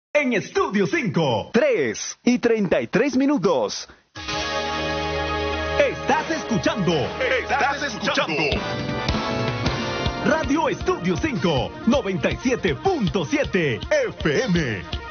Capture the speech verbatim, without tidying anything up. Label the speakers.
Speaker 1: En Estudio cinco.
Speaker 2: tres y treinta y tres minutos.
Speaker 1: Estás escuchando. Estás escuchando. Radio Estudio cinco, noventa y siete punto siete F M.